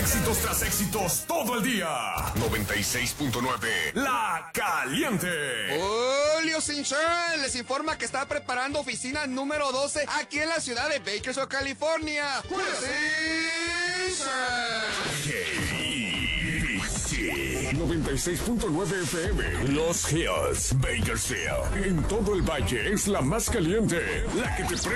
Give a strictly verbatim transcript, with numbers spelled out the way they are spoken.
Éxitos tras éxitos todo el día. noventa y seis punto nueve La Caliente. Julio Sinchón les informa que está preparando oficina número doce aquí en la ciudad de Bakersfield, California. Julio Sinchón. noventa y seis punto nueve F M. Los Hills, Bakersfield. En todo el valle es la más caliente. La que te